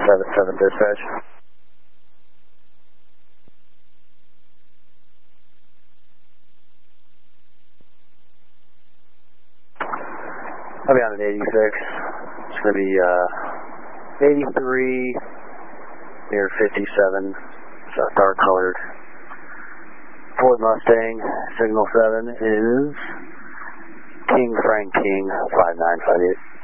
777 dispatch. I'll be on an 86. It's going to be 83 near 57. It's dark colored. Ford Mustang, signal 7 is King Frank King 5958.